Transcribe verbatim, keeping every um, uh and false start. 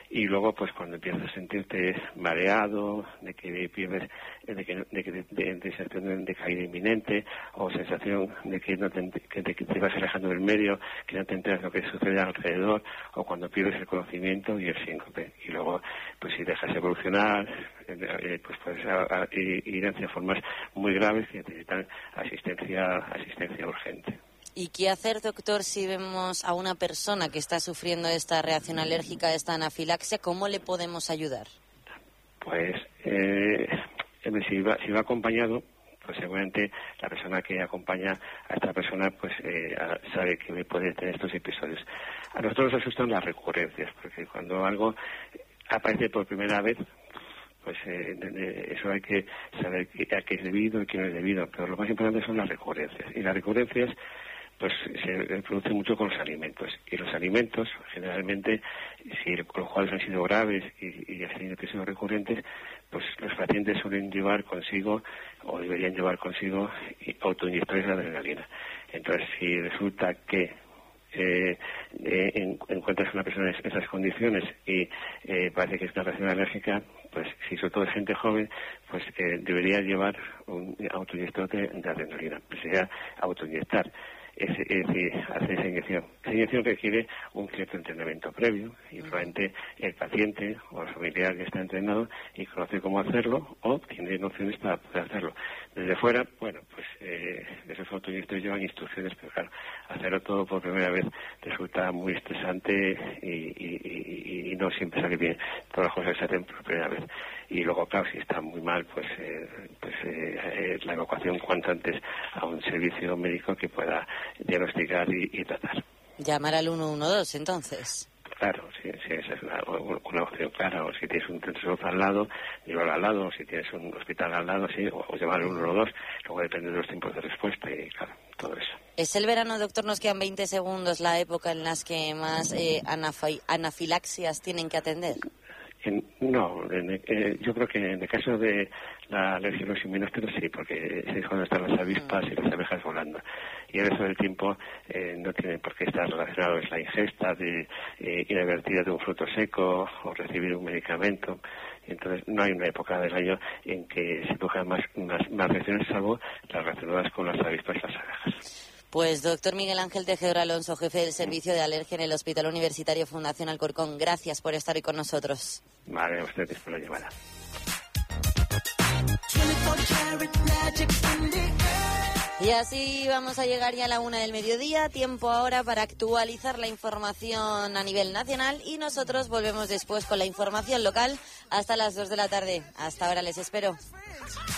y luego pues cuando empiezas a sentirte mareado, de que pierdes, de que de, que de, de, de sensación de caída inminente, o sensación de que no te, que te, que te vas alejando del medio, que no te enteras de lo que sucede alrededor, o cuando pierdes el conocimiento y el síncope. Y luego, pues si dejas evolucionar, eh, pues puedes a, a, ir hacia formas muy graves que necesitan asistencia, asistencia urgente. ¿Y qué hacer, doctor, si vemos a una persona que está sufriendo esta reacción alérgica, esta anafilaxia? ¿Cómo le podemos ayudar? Pues, eh, si va, si va acompañado, pues seguramente la persona que acompaña a esta persona pues eh, sabe que puede tener estos episodios. A nosotros nos asustan las recurrencias, porque cuando algo aparece por primera vez, pues eh, de, de, eso hay que saber a qué es debido y qué no es debido, pero lo más importante son las recurrencias. Y las recurrencias pues se produce mucho con los alimentos, y los alimentos generalmente, si los cuales han sido graves y, y han sido episodios recurrentes, pues los pacientes suelen llevar consigo o deberían llevar consigo autoinyectores de adrenalina. Entonces, si resulta que eh, eh, en, encuentras una persona en esas condiciones y eh, parece que es una reacción alérgica, pues si sobre todo es gente joven, pues eh, debería llevar un autoinyector de, de adrenalina, pues sería autoinyectar. Es, es decir, hacer esa inyección. Esa inyección requiere un cierto entrenamiento previo y probablemente el paciente o el familiar que está entrenado y conoce cómo hacerlo o tiene nociones para poder hacerlo. Desde fuera, bueno, pues eh, esos autoinyectores llevan instrucciones, pero claro, hacerlo todo por primera vez resulta muy estresante y, y, y, y no siempre sale bien. Todas las cosas se hacen por primera vez. Y luego, claro, si está muy mal, pues, eh, pues eh, eh, la evacuación cuanto antes a un servicio médico que pueda diagnosticar y, y tratar. Llamar al uno uno dos, entonces. Claro, sí, sí, esa es una, una opción clara. O si tienes un centro de salud al lado, llevarlo al lado. O si tienes un hospital al lado, sí, o, o llamar al uno uno dos. Luego depende de los tiempos de respuesta y, claro, todo eso. ¿Es el verano, doctor? Nos quedan veinte segundos, la época en las que más eh, anafi- anafilaxias tienen que atender. En, no, en, eh, yo creo que en el caso de la alergia a los inmunósteros sí, porque es cuando están las avispas y las abejas volando. Y el resto del tiempo eh, no tiene por qué estar relacionado, es la ingesta de eh, inadvertida de un fruto seco o recibir un medicamento. Y entonces no hay una época del año en que se produzcan más, más, más reacciones, salvo las relacionadas con las avispas y las abejas. Pues doctor Miguel Ángel Tejedor Alonso, jefe del Servicio de Alergia en el Hospital Universitario Fundación Alcorcón, gracias por estar hoy con nosotros. Vale, a ustedes por la llamada. Y así vamos a llegar ya a la una del mediodía, tiempo ahora para actualizar la información a nivel nacional y nosotros volvemos después con la información local hasta las dos de la tarde. Hasta ahora les espero.